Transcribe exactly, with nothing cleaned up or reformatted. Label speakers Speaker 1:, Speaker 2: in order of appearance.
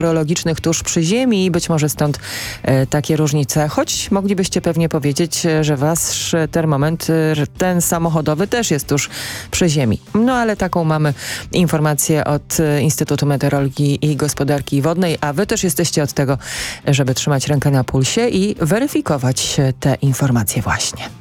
Speaker 1: meteorologicznych tuż przy ziemi i być może stąd e, takie różnice. Choć moglibyście pewnie powiedzieć, że wasz termometr, ten samochodowy, też jest tuż przy ziemi. No ale taką mamy informację od Instytutu Meteorologii i Gospodarki Wodnej, a wy też jesteście od tego, żeby trzymać rękę na pulsie i weryfikować te informacje właśnie.